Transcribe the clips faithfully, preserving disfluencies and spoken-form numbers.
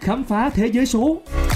khám phá thế giới số.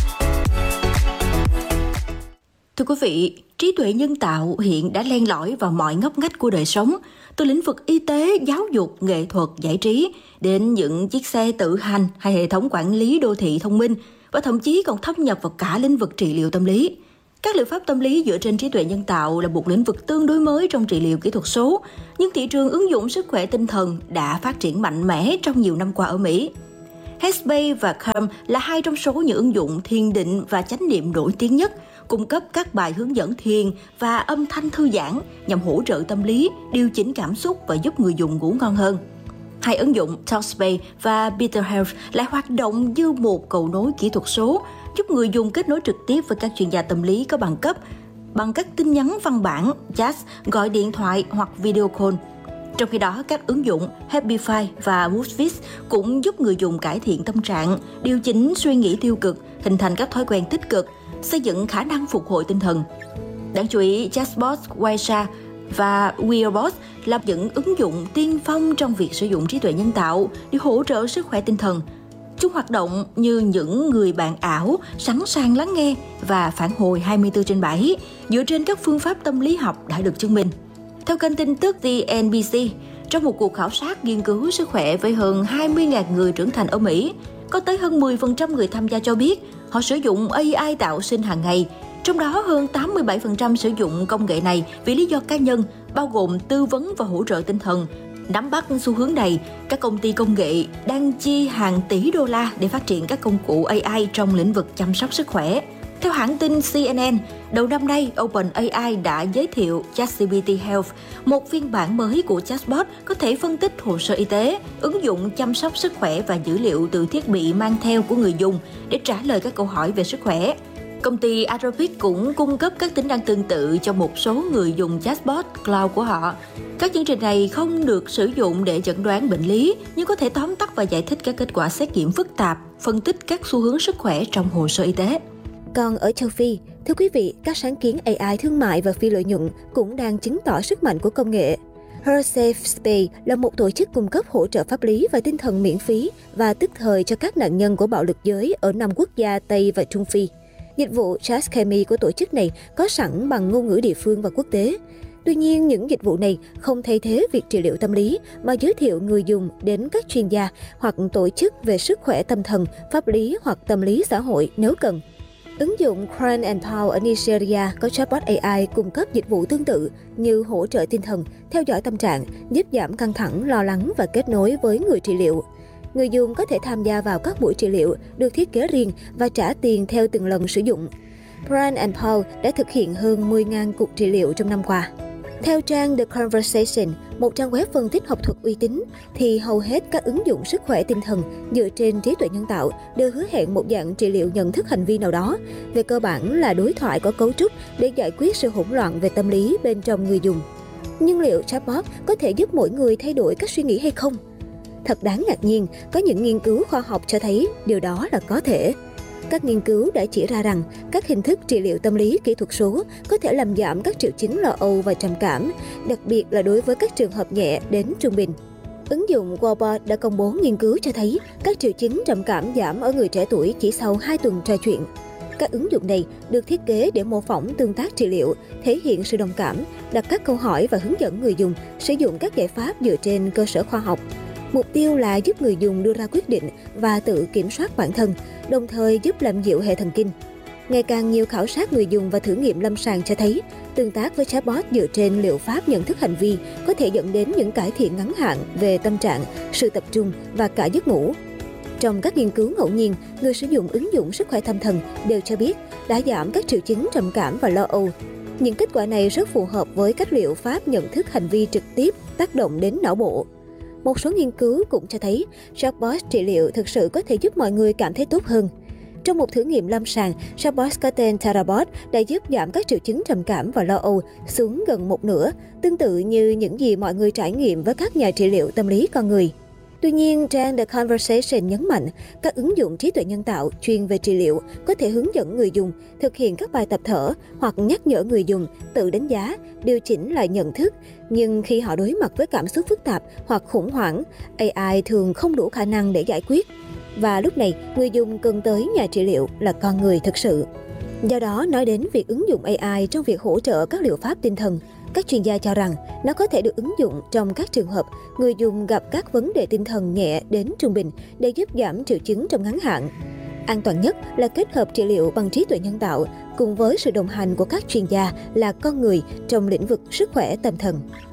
Thưa quý vị, trí tuệ nhân tạo hiện đã len lỏi vào mọi ngóc ngách của đời sống, từ lĩnh vực y tế, giáo dục, nghệ thuật, giải trí, đến những chiếc xe tự hành hay hệ thống quản lý đô thị thông minh, và thậm chí còn thâm nhập vào cả lĩnh vực trị liệu tâm lý. Các liệu pháp tâm lý dựa trên trí tuệ nhân tạo là một lĩnh vực tương đối mới trong trị liệu kỹ thuật số, nhưng thị trường ứng dụng sức khỏe tinh thần đã phát triển mạnh mẽ trong nhiều năm qua ở Mỹ. Headspace và Calm là hai trong số những ứng dụng thiền định và chánh niệm nổi tiếng nhất, cung cấp các bài hướng dẫn thiền và âm thanh thư giãn nhằm hỗ trợ tâm lý, điều chỉnh cảm xúc và giúp người dùng ngủ ngon hơn. Hai ứng dụng Talkspace và Better Health lại hoạt động như một cầu nối kỹ thuật số, giúp người dùng kết nối trực tiếp với các chuyên gia tâm lý có bằng cấp bằng các tin nhắn văn bản, chat, gọi điện thoại hoặc video call. Trong khi đó, các ứng dụng Happify và Moodfix cũng giúp người dùng cải thiện tâm trạng, điều chỉnh suy nghĩ tiêu cực, hình thành các thói quen tích cực, xây dựng khả năng phục hồi tinh thần. Đáng chú ý, chatbot Waisa và Wearbot là những ứng dụng tiên phong trong việc sử dụng trí tuệ nhân tạo để hỗ trợ sức khỏe tinh thần. Chúng hoạt động như những người bạn ảo sẵn sàng lắng nghe và phản hồi hai mươi bốn trên bảy dựa trên các phương pháp tâm lý học đã được chứng minh. Theo kênh tin tức The en bê xê, trong một cuộc khảo sát nghiên cứu sức khỏe với hơn hai mươi nghìn người trưởng thành ở Mỹ, có tới hơn mười phần trăm người tham gia cho biết họ sử dụng a i tạo sinh hàng ngày. Trong đó, hơn tám mươi bảy phần trăm sử dụng công nghệ này vì lý do cá nhân, bao gồm tư vấn và hỗ trợ tinh thần. Nắm bắt xu hướng này, các công ty công nghệ đang chi hàng tỷ đô la để phát triển các công cụ a i trong lĩnh vực chăm sóc sức khỏe. Theo hãng tin xê en en, đầu năm nay, OpenAI đã giới thiệu ChatGPT Health, một phiên bản mới của chatbot có thể phân tích hồ sơ y tế, ứng dụng chăm sóc sức khỏe và dữ liệu từ thiết bị mang theo của người dùng để trả lời các câu hỏi về sức khỏe. Công ty Anthropic cũng cung cấp các tính năng tương tự cho một số người dùng chatbot cloud của họ. Các chương trình này không được sử dụng để chẩn đoán bệnh lý, nhưng có thể tóm tắt và giải thích các kết quả xét nghiệm phức tạp, phân tích các xu hướng sức khỏe trong hồ sơ y tế. Còn ở châu Phi, thưa quý vị, các sáng kiến a i thương mại và phi lợi nhuận cũng đang chứng tỏ sức mạnh của công nghệ. HerSafeSpace là một tổ chức cung cấp hỗ trợ pháp lý và tinh thần miễn phí và tức thời cho các nạn nhân của bạo lực giới ở năm quốc gia Tây và Trung Phi. Dịch vụ ChatChemi của tổ chức này có sẵn bằng ngôn ngữ địa phương và quốc tế. Tuy nhiên, những dịch vụ này không thay thế việc trị liệu tâm lý mà giới thiệu người dùng đến các chuyên gia hoặc tổ chức về sức khỏe tâm thần, pháp lý hoặc tâm lý xã hội nếu cần. Ứng dụng Crown and Power ở Nigeria có chatbot a i cung cấp dịch vụ tương tự như hỗ trợ tinh thần, theo dõi tâm trạng, giúp giảm căng thẳng, lo lắng và kết nối với người trị liệu. Người dùng có thể tham gia vào các buổi trị liệu được thiết kế riêng và trả tiền theo từng lần sử dụng. Brand and Paul đã thực hiện hơn mười nghìn cuộc trị liệu trong năm qua. Theo trang The Conversation, một trang web phân tích học thuật uy tín, thì hầu hết các ứng dụng sức khỏe tinh thần dựa trên trí tuệ nhân tạo đều hứa hẹn một dạng trị liệu nhận thức hành vi nào đó. Về cơ bản là đối thoại có cấu trúc để giải quyết sự hỗn loạn về tâm lý bên trong người dùng. Nhưng liệu chatbot có thể giúp mỗi người thay đổi cách suy nghĩ hay không? Thật đáng ngạc nhiên, có những nghiên cứu khoa học cho thấy điều đó là có thể. Các nghiên cứu đã chỉ ra rằng các hình thức trị liệu tâm lý kỹ thuật số có thể làm giảm các triệu chứng lo âu và trầm cảm, đặc biệt là đối với các trường hợp nhẹ đến trung bình. Ứng dụng Wallbot đã công bố nghiên cứu cho thấy các triệu chứng trầm cảm giảm ở người trẻ tuổi chỉ sau hai tuần trò chuyện. Các ứng dụng này được thiết kế để mô phỏng tương tác trị liệu, thể hiện sự đồng cảm, đặt các câu hỏi và hướng dẫn người dùng sử dụng các giải pháp dựa trên cơ sở khoa học. Mục tiêu là giúp người dùng đưa ra quyết định và tự kiểm soát bản thân, đồng thời giúp làm dịu hệ thần kinh. Ngày càng nhiều khảo sát người dùng và thử nghiệm lâm sàng cho thấy, tương tác với chatbot dựa trên liệu pháp nhận thức hành vi có thể dẫn đến những cải thiện ngắn hạn về tâm trạng, sự tập trung và cả giấc ngủ. Trong các nghiên cứu ngẫu nhiên, người sử dụng ứng dụng sức khỏe tâm thần đều cho biết đã giảm các triệu chứng trầm cảm và lo âu. Những kết quả này rất phù hợp với các liệu pháp nhận thức hành vi trực tiếp tác động đến não bộ. Một số nghiên cứu cũng cho thấy chatbot trị liệu thực sự có thể giúp mọi người cảm thấy tốt hơn. Trong một thử nghiệm lâm sàng, chatbot có tên Therabot đã giúp giảm các triệu chứng trầm cảm và lo âu xuống gần một nửa, tương tự như những gì mọi người trải nghiệm với các nhà trị liệu tâm lý con người. Tuy nhiên, trang The Conversation nhấn mạnh, các ứng dụng trí tuệ nhân tạo chuyên về trị liệu có thể hướng dẫn người dùng thực hiện các bài tập thở hoặc nhắc nhở người dùng tự đánh giá, điều chỉnh lại nhận thức. Nhưng khi họ đối mặt với cảm xúc phức tạp hoặc khủng hoảng, a i thường không đủ khả năng để giải quyết. và lúc này người dùng cần tới nhà trị liệu là con người thực sự. Do đó, nói đến việc ứng dụng a i trong việc hỗ trợ các liệu pháp tinh thần, các chuyên gia cho rằng nó có thể được ứng dụng trong các trường hợp người dùng gặp các vấn đề tinh thần nhẹ đến trung bình để giúp giảm triệu chứng trong ngắn hạn. An toàn nhất là kết hợp trị liệu bằng trí tuệ nhân tạo cùng với sự đồng hành của các chuyên gia là con người trong lĩnh vực sức khỏe tâm thần.